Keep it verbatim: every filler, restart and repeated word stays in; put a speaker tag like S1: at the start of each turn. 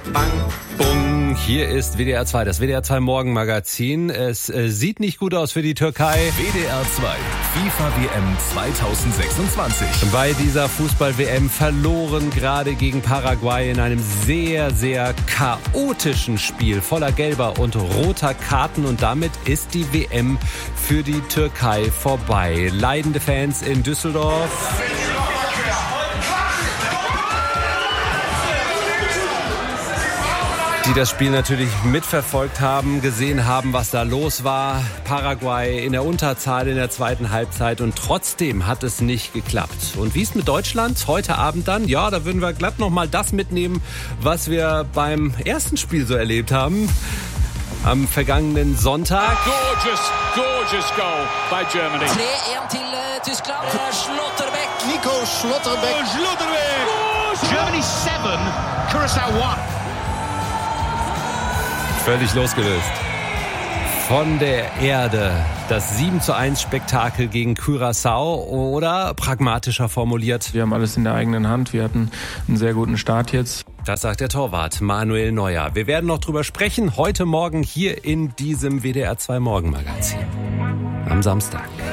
S1: bang, bung. Hier ist W D R zwei, das W D R zwei Morgenmagazin. Es äh, sieht nicht gut aus für die Türkei.
S2: W D R zwei, FIFA-W M zweitausendsechsundzwanzig.
S1: Bei dieser Fußball-W M verloren gerade gegen Paraguay in einem sehr, sehr chaotischen Spiel voller gelber und roter Karten. Und damit ist die W M für die Türkei vorbei. Leidende Fans in Düsseldorf. Die das Spiel natürlich mitverfolgt haben, gesehen haben, was da los war. Paraguay in der Unterzahl in der zweiten Halbzeit und trotzdem hat es nicht geklappt. Und wie ist mit Deutschland heute Abend dann? Ja, da würden wir glatt nochmal das mitnehmen, was wir beim ersten Spiel so erlebt haben. Am vergangenen Sonntag.
S3: Gorgeous, gorgeous goal by Germany.
S4: twee een til Tyskland. Schlotterbeck.
S5: Nico Schlotterbeck.
S3: Oh, Schlotterbeck. Oh, Germany seven, Curaçao one.
S1: Völlig losgelöst von der Erde. Das sieben zu eins Spektakel gegen Curaçao oder pragmatischer formuliert.
S6: Wir haben alles in der eigenen Hand. Wir hatten einen sehr guten Start jetzt.
S1: Das sagt der Torwart Manuel Neuer. Wir werden noch drüber sprechen, heute Morgen hier in diesem W D R zwei Morgenmagazin. Am Samstag.